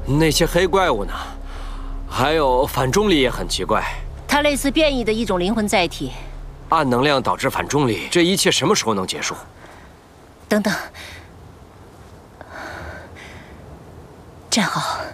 那些黑怪物呢？还有反重力也很奇怪。 它类似变异的一种灵魂载体。 暗能量导致反重力，这一切什么时候能结束？ 等等，站好。